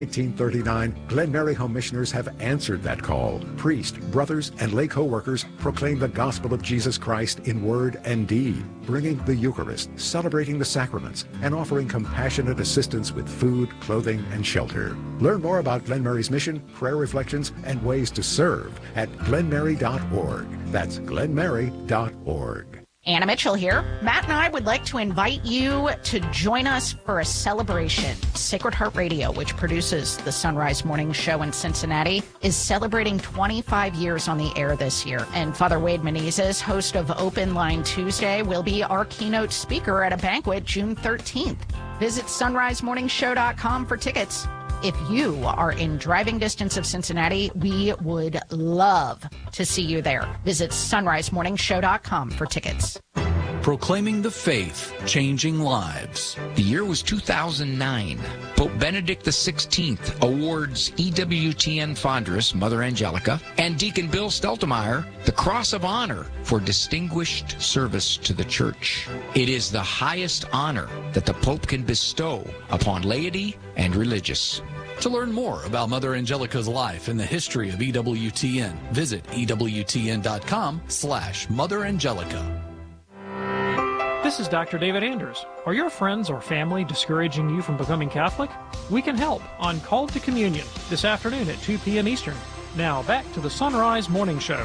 1839, Glen Mary Home Missioners have answered that call. Priests, brothers, and lay co-workers proclaim the gospel of Jesus Christ in word and deed, bringing the Eucharist, celebrating the sacraments, and offering compassionate assistance with food, clothing, and shelter. Learn more about Glen Mary's mission, prayer reflections, and ways to serve at glenmary.org. That's glenmary.org. Anna Mitchell here. Matt and I would like to invite you to join us for a celebration. Sacred Heart Radio, which produces the Sunrise Morning Show in Cincinnati, is celebrating 25 years on the air this year. And Father Wade Menezes, host of Open Line Tuesday, will be our keynote speaker at a banquet June 13th. Visit sunrisemorningshow.com for tickets. If you are in driving distance of Cincinnati, we would love to see you there. Visit sunrisemorningshow.com for tickets. Proclaiming the faith, changing lives. The year was 2009. Pope Benedict XVI awards EWTN Fondress, Mother Angelica, and Deacon Bill Steltemeyer the Cross of Honor for distinguished service to the Church. It is the highest honor that the Pope can bestow upon laity and religious. To learn more about Mother Angelica's life and the history of EWTN, visit EWTN.com/Mother Angelica. This is Dr. David Anders. Are your friends or family discouraging you from becoming Catholic? We can help on Call to Communion this afternoon at 2 p.m. Eastern. Now back to the Sunrise Morning Show.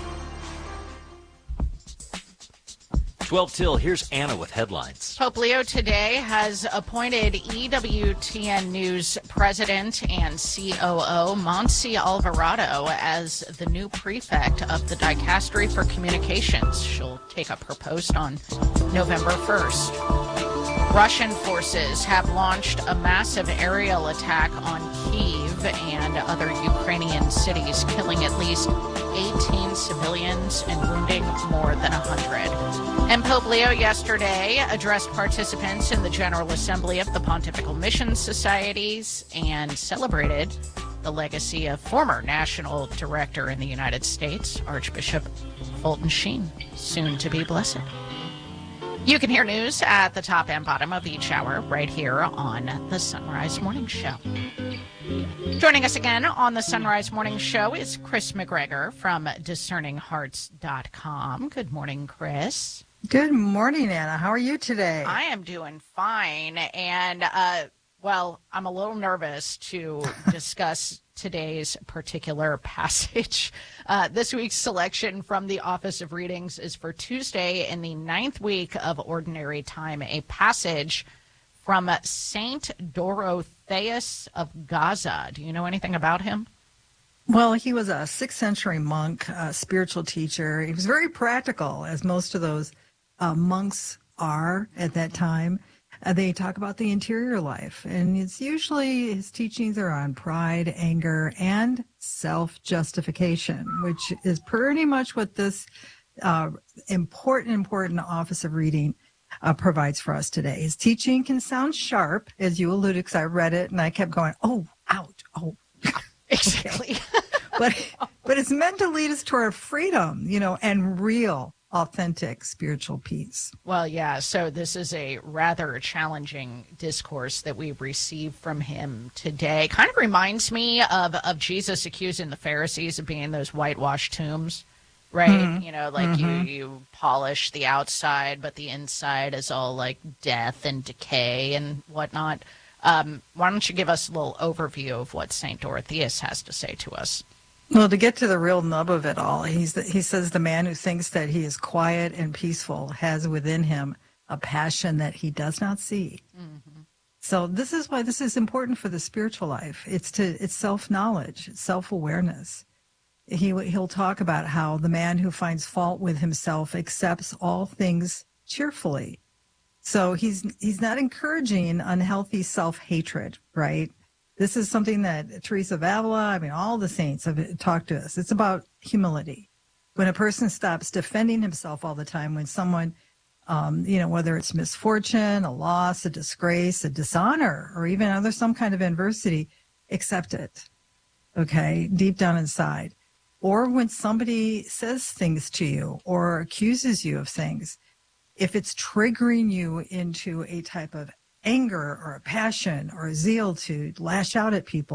12 till, here's Anna with headlines. Pope Leo today has appointed EWTN News President and COO Monse Alvarado as the new prefect of the Dicastery for Communications. She'll take up her post on November 1st. Russian forces have launched a massive aerial attack on Kyiv and other Ukrainian cities, killing at least 18 civilians and wounding more than 100. And Pope Leo yesterday addressed participants in the General Assembly of the Pontifical Mission Societies and celebrated the legacy of former National Director in the United States, Archbishop Fulton Sheen, soon to be blessed. You can hear news at the top and bottom of each hour right here on the Sunrise Morning Show. Joining us again on the Sunrise Morning Show is Chris McGregor from DiscerningHearts.com. Good morning, Chris. Good morning, Anna. How are you today? I am doing fine. And, well, I'm a little nervous to discuss today's particular passage. This week's selection from the Office of Readings is for Tuesday in the 9th week of Ordinary Time, a passage from Saint Dorotheus of Gaza. Do you know anything about him? Well, he was a 6th century monk, a spiritual teacher. He was very practical, as most of those monks are at that time. They talk about the interior life, and it's usually his teachings are on pride, anger, and self-justification, which is pretty much what this important Office of Reading provides for us today. His teaching can sound sharp, as you alluded, because I read it and I kept going, oh, ouch, oh. Exactly. but it's meant to lead us toward freedom, and real, authentic spiritual peace. Well, yeah, so this is a rather challenging discourse that we received from him today. Kind of reminds me of Jesus accusing the Pharisees of being those whitewashed tombs, right? Mm-hmm. You polish the outside, but the inside is all like death and decay and whatnot. Why don't you give us a little overview of what St. Dorotheus has to say to us? Well, to get to the real nub of it all, he says the man who thinks that he is quiet and peaceful has within him a passion that he does not see. Mm-hmm. So this is why this is important for the spiritual life. It's self-knowledge, it's self-awareness. He'll talk about how the man who finds fault with himself accepts all things cheerfully. So he's not encouraging unhealthy self-hatred, right? This is something that Teresa of Avila, all the saints have talked to us. It's about humility. When a person stops defending himself all the time, when someone, whether it's misfortune, a loss, a disgrace, a dishonor, or even some kind of adversity, accept it, okay, deep down inside. Or when somebody says things to you or accuses you of things, if it's triggering you into a type of anger or a passion or a zeal to lash out at people.